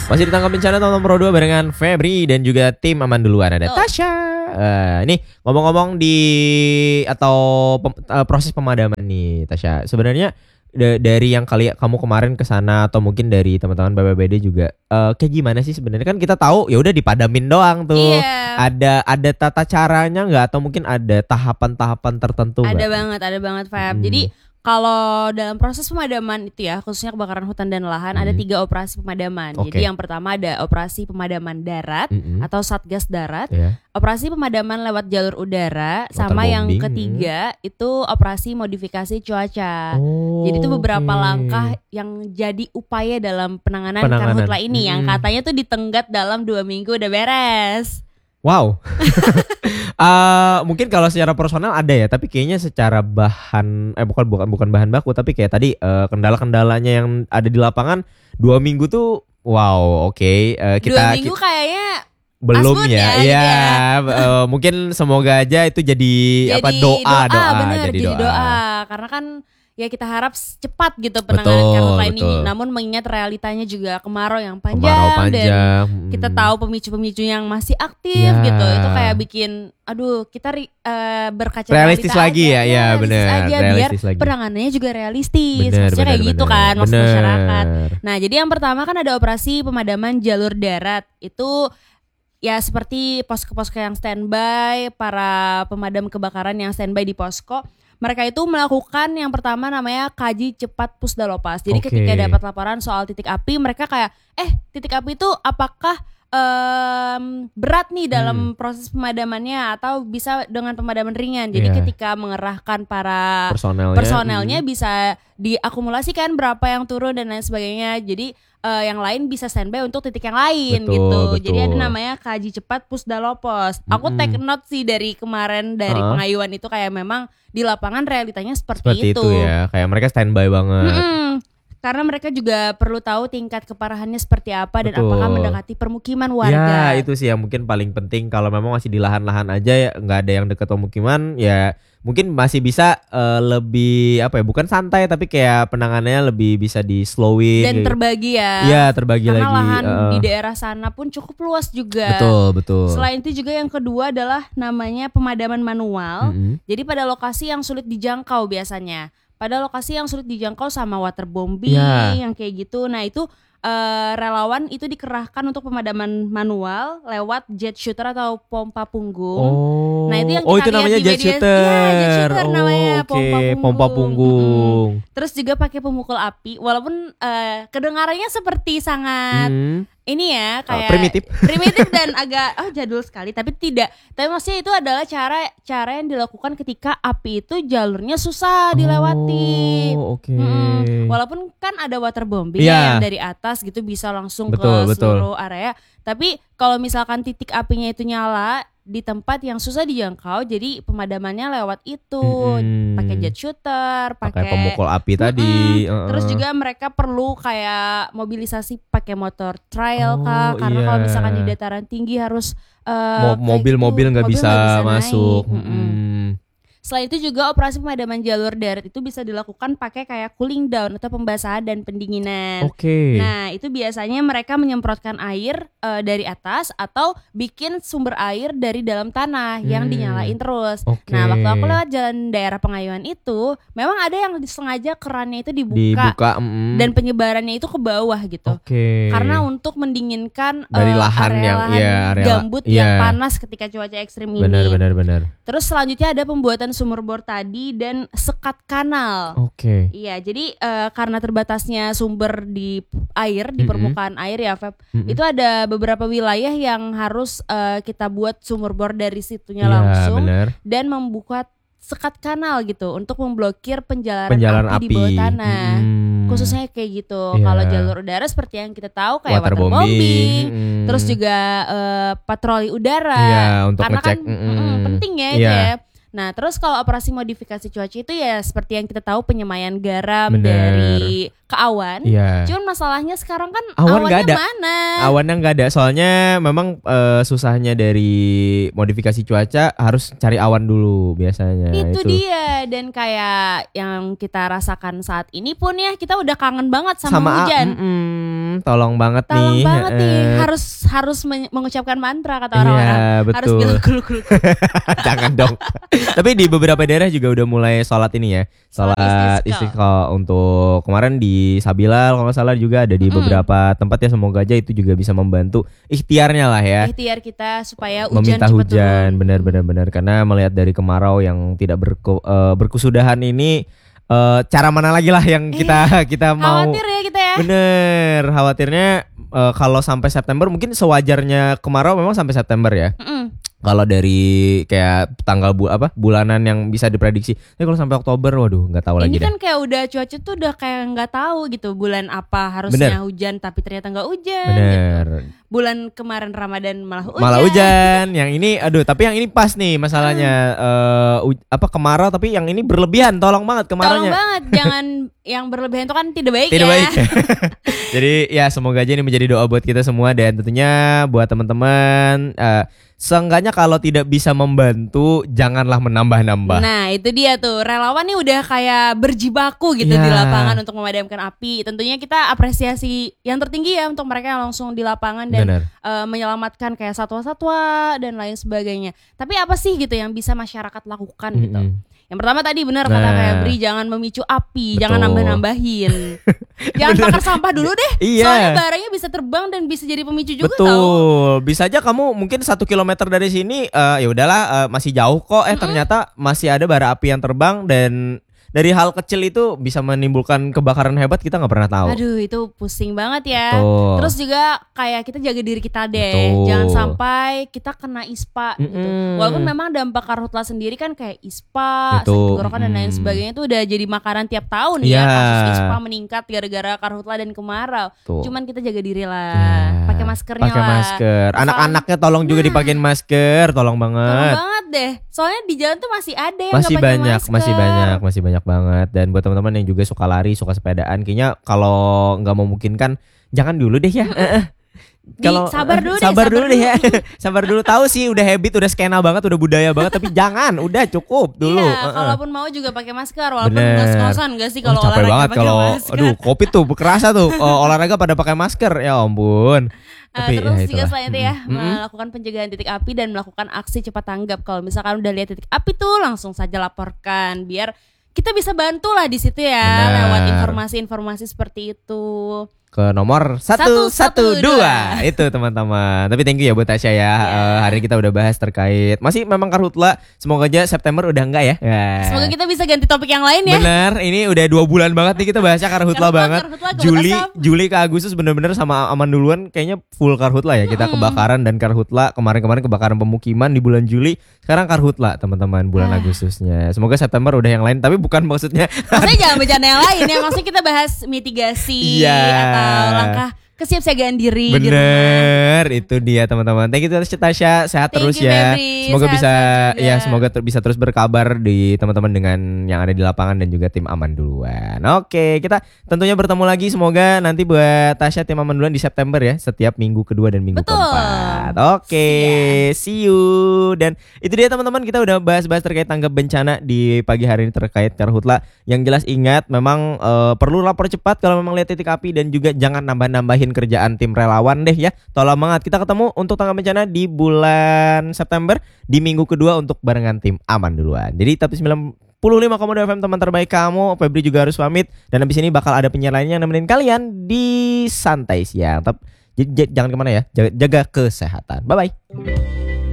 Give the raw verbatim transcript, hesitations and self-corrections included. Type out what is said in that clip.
Masih ditangkap bencana tahun nomor dua barengan Febri dan juga tim aman duluan ada Oh. Tasya. Uh, ini ngomong-ngomong di atau pem, uh, proses pemadaman nih Tasya. Sebenarnya da- dari yang kali kamu kemarin ke sana atau mungkin dari teman-teman B P B D juga uh, kayak gimana sih sebenarnya? Kan kita tahu ya udah dipadamin doang tuh. Iya. Ada ada tata caranya nggak atau mungkin ada tahapan-tahapan tertentu Ada nggak? banget, ada banget Feb. Hmm. Jadi kalau dalam proses pemadaman itu ya, khususnya kebakaran hutan dan lahan, Hmm. ada tiga operasi pemadaman. Oke. Jadi yang pertama ada operasi pemadaman darat Mm-mm. atau satgas darat, Ya. operasi pemadaman lewat jalur udara, sama yang Waterbombing, ketiga itu operasi modifikasi cuaca. Oh, Jadi itu beberapa oke. langkah yang jadi upaya dalam penanganan, Penanganan. karhutla ini yang Hmm. katanya tuh ditenggat dalam dua minggu udah beres. Wow. Eh, mungkin kalau secara personal ada ya, tapi kayaknya secara bahan eh bukan bukan bukan bahan baku, tapi kayak tadi eh, kendala-kendalanya yang ada di lapangan dua minggu tuh wow, oke. Eh, kita Dua minggu ki- kayaknya belum asbun ya, ya, gitu iya. ya. eh, mungkin semoga aja itu jadi, apa doa doa, bener, jadi jadi doa. doa. Karena kan ya kita harap cepat gitu penanganan Betul, karhutla ini. betul. Namun mengingat realitanya juga kemarau yang panjang, Kemarau dan panjang. kita hmm. tahu pemicu-pemicu yang masih aktif Ya. gitu. Itu kayak bikin aduh kita ri- eh, berkaca Realistis realita lagi aja. ya, ya, realistis bener, aja, biar realistis lagi. penanganannya juga realistis. Bener, Maksudnya kayak bener, gitu bener. kan maksud Bener. masyarakat. Nah, jadi yang pertama kan ada operasi pemadaman jalur darat. Itu ya seperti posko-posko yang standby, para pemadam kebakaran yang standby di posko. Mereka itu melakukan yang pertama namanya kaji cepat pusdalopas. Jadi Oke. ketika dapat laporan soal titik api, mereka kayak eh titik api itu apakah em, berat nih dalam Hmm. proses pemadamannya atau bisa dengan pemadaman ringan. Jadi Iya. ketika mengerahkan para personelnya, personelnya hmm. bisa diakumulasikan berapa yang turun dan lain sebagainya. Jadi eh, yang lain bisa standby untuk titik yang lain Betul, gitu. betul. Jadi ada namanya kaji cepat pusdalopos. Aku Mm-mm. take note sih dari kemarin dari Uh-huh. pengayuan itu kayak memang di lapangan realitanya seperti, Seperti itu ya, kayak mereka standby banget. Mm-mm. Karena mereka juga perlu tahu tingkat keparahannya seperti apa dan Betul. apakah mendekati permukiman Ya warga. itu sih yang mungkin paling penting. Kalau memang masih di lahan-lahan aja ya, nggak ada yang dekat pemukiman ya mungkin masih bisa eh, lebih apa ya, bukan santai tapi kayak penanganannya lebih bisa di slowin Dan kayak- terbagi ya. Iya terbagi Karena lagi. lahan eh, di daerah sana pun cukup luas juga. betul betul. Selain itu juga yang kedua adalah namanya pemadaman manual. Mm-mm. Jadi pada lokasi yang sulit dijangkau biasanya. Pada lokasi yang sulit dijangkau sama waterbombing Ya. yang kayak gitu. Nah itu eh, relawan itu dikerahkan untuk pemadaman manual lewat jet shooter atau pompa punggung. Oh, Nah, itu yang oh kita itu lihat namanya di jet media- shooter. Iya, jet shooter Oh, namanya, oke, pompa pompa punggung. punggung. Terus juga pakai pemukul api. Walaupun eh, kedengarannya seperti sangat Hmm. ini ya kayak primitif. primitif dan agak oh jadul sekali, tapi tidak. Tapi maksudnya itu adalah cara cara yang dilakukan ketika api itu jalurnya susah dilewati. Oh, oke. Mm-mm. Walaupun kan ada waterbombing Iya. ya, yang dari atas gitu bisa langsung Betul, ke betul. seluruh area. Tapi kalau misalkan titik apinya itu nyala di tempat yang susah dijangkau, jadi pemadamannya lewat itu Mm-mm. pakai jet shooter, Pakai pakai pemukul api tadi. Mm-mm. Terus uh-uh. juga mereka perlu kayak mobilisasi pakai motor trail Oh, kah? Karena iya. kalau misalkan di dataran tinggi harus uh, Mo- kayak mobil-mobil gitu. nggak Mobil bisa, nggak bisa masuk. naik. Mm-mm. Mm-mm. Selain itu juga operasi pemadaman jalur darat itu bisa dilakukan pakai kayak cooling down atau pembasahan dan pendinginan. Oke. Nah itu biasanya mereka menyemprotkan air uh, dari atas atau bikin sumber air dari dalam tanah yang Hmm. dinyalain terus. Oke. Nah waktu aku lewat jalan daerah Pengayuan itu, memang ada yang disengaja kerannya itu dibuka, Dibuka. mm. dan penyebarannya itu ke bawah gitu. Oke. Karena untuk mendinginkan Dari uh, lahan area yang- lahan iya, area- gambut iya. yang panas ketika cuaca ekstrim ini. benar benar benar. Terus selanjutnya ada pembuatan sumur bor tadi dan sekat kanal. Oke. Iya, jadi eh, karena terbatasnya sumber di air, di Mm-mm. permukaan air ya, Feb. Mm-mm. Itu ada beberapa wilayah yang harus eh, kita buat sumur bor dari situnya Iya, langsung benar. dan membuka sekat kanal gitu untuk memblokir penjalanan, Penjalan api, api di bawah tanah. Mm-mm. Khususnya kayak gitu. Iya. Kalau jalur udara seperti yang kita tahu kayak Waterbombing. waterbombing, Mm. terus juga eh, patroli udara. Iya, untuk Karena ngecek. kan Mm-mm. mm, penting ya, Iya. Jeff. Nah, terus kalau operasi modifikasi cuaca itu ya seperti yang kita tahu penyemayan garam Bener. dari ke awan. Iya. Cuman masalahnya sekarang kan Awan nggak awannya ada. mana? Awannya nggak ada, soalnya memang eh, susahnya dari modifikasi cuaca harus cari awan dulu biasanya. Itu dia, dan kayak yang kita rasakan saat ini pun ya kita udah kangen banget sama, a- hujan. mm-mm. tolong banget Tolong nih. banget nih, eh, harus harus men- mengucapkan mantra kata Iya, orang-orang. Harus betul. bilang kulu kulu. Jangan dong. Tapi di beberapa daerah juga udah mulai sholat ini ya. Sholat Sholat istisqa. istisqa untuk kemarin di Sabilal kalau nggak salah juga ada di Mm-mm. beberapa tempat ya, semoga aja itu juga bisa membantu ikhtiarnya lah ya. Ikhtiar kita supaya hujan Meminta cepat hujan, turun. benar benar benar, karena melihat dari kemarau yang tidak berku, eh, berkesudahan ini, eh, cara mana lagi lah yang kita kita mau. Khawatir ya kita ya. Bener, khawatirnya eh, kalau sampai September mungkin sewajarnya kemarau memang sampai September ya. Mm-mm. Kalau dari kayak tanggal bu apa bulanan yang bisa diprediksi. Tapi kalau sampai Oktober, waduh nggak tahu lagi Ini deh. kan kayak udah cuaca tuh udah kayak nggak tahu gitu bulan apa harusnya Bener. hujan tapi ternyata nggak hujan. Bener. Gitu. Bulan kemarin Ramadan malah hujan. Malah hujan. Yang ini, aduh, tapi yang ini pas nih masalahnya, eh, u- apa kemarau tapi yang ini berlebihan. Tolong banget Tolong kemaraunya. banget jangan yang berlebihan itu kan tidak baik Tidak ya. baik. Jadi ya semoga aja ini menjadi doa buat kita semua, dan tentunya buat teman-teman, eh, seenggaknya kalau tidak bisa membantu janganlah menambah-nambah. Nah itu dia tuh, relawan nih udah kayak berjibaku gitu Ya. di lapangan untuk memadamkan api. Tentunya kita apresiasi yang tertinggi ya untuk mereka yang langsung di lapangan dan Benar. eh, menyelamatkan kayak satwa-satwa dan lain sebagainya. Tapi apa sih gitu yang bisa masyarakat lakukan gitu? Mm-mm. Yang pertama tadi benar kata Nah. Febri, jangan memicu api, Betul. jangan nambah-nambahin. Jangan Bener. bakar sampah dulu deh. Iya. Soalnya barangnya bisa terbang dan bisa jadi pemicu juga Betul, tau. bisa aja kamu mungkin satu kilometer dari sini, eh, ya udahlah, eh, masih jauh kok, eh ternyata masih ada bara api yang terbang, dan dari hal kecil itu bisa menimbulkan kebakaran hebat, kita nggak pernah tahu. Aduh itu pusing banget ya. Betul. Terus juga kayak kita jaga diri kita deh. Betul. Jangan sampai kita kena ispa gitu. Mm-mm. Walaupun memang dampak karhutla sendiri kan kayak ispa, Itu, sakit tenggorokan dan lain mm. sebagainya itu udah jadi makanan tiap tahun Iya. ya. Kasus ispa meningkat gara-gara karhutla dan kemarau. Tuh. Cuman kita jaga diri lah. Ya, Pakai maskernya pakai lah. masker. Soalnya- Anak-anaknya tolong juga Nah. dipakein masker, tolong Tolong banget. banget deh. Soalnya di jalan tuh masih ada yang Masih nggak pakai banyak, masker. masih banyak, masih banyak banget. Dan buat teman-teman yang juga suka lari, suka sepedaan, kayaknya kalau nggak memungkinkan jangan dulu deh ya. Eh, eh. Di- sabar dulu deh, sabar sabar dulu deh ya. Sabar dulu, tahu sih udah habit, udah skena banget, udah budaya banget, tapi jangan, udah cukup dulu. Iya, Eh, eh. kalaupun mau juga pakai masker walaupun Bener. ngos-ngosan gak sih kalau Oh, capek olahraga banget pakai kalau masker. aduh covid tuh kerasa tuh, oh, olahraga pada pakai masker, ya ampun. Uh, Tapi terus ya juga itulah. selain itu ya Mm-mm. melakukan pencegahan titik api dan melakukan aksi cepat tanggap. Kalau misalkan udah lihat titik api tuh langsung saja laporkan biar kita bisa bantu lah di situ ya. Benar. Lewat informasi-informasi seperti itu. Ke nomor satu Satu, satu, satu dua dua. itu teman-teman. Tapi thank you ya buat Tasya ya. Iya. Eh, hari ini kita udah bahas terkait masih memang karhutla. Semoga aja September udah enggak ya. Ya. Semoga kita bisa ganti topik yang lain ya. Bener, ini udah dua bulan banget nih kita bahasnya karhutla Karhutla, banget. karhutla, kabut Juli, asap. Juli ke Agustus bener-bener sama aman duluan kayaknya full karhutla ya. Kita Mm-mm. kebakaran dan karhutla, kemarin-kemarin kebakaran pemukiman di bulan Juli. Sekarang karhutla teman-teman bulan Ah. Agustusnya. Semoga September udah yang lain, tapi bukan maksudnya Maksudnya jangan bercanda yang lain ya. Maksudnya kita bahas mitigasi Iya. atau langkah kesiapsiagaan diri di rumah. bener, itu dia teman-teman. Thank you terus Tasya, sehat Thank terus you, ya. Febri. Semoga Sehat bisa juga. ya semoga ter- bisa terus berkabar di teman-teman dengan yang ada di lapangan dan juga tim aman duluan. Oke, kita tentunya bertemu lagi, semoga nanti buat Tasya tim aman duluan di September ya, setiap minggu kedua dan minggu Betul. keempat. Oke, see you. Dan itu dia teman-teman, kita udah bahas-bahas terkait tanggap bencana di pagi hari ini terkait karhutla. Yang jelas ingat memang eh, perlu lapor cepat kalau memang lihat titik api, dan juga jangan nambah-nambahin kerjaan tim relawan deh ya. Tolong banget. Kita ketemu untuk tanggap bencana di bulan September di minggu kedua untuk barengan tim aman duluan. Jadi tapi sembilan puluh lima koma dua F M teman terbaik kamu, Febri juga harus pamit, dan habis ini bakal ada penyiar lainnya yang nemenin kalian di Santai Siang. Tetap j- j- jangan kemana ya. Jaga, jaga kesehatan. Bye bye.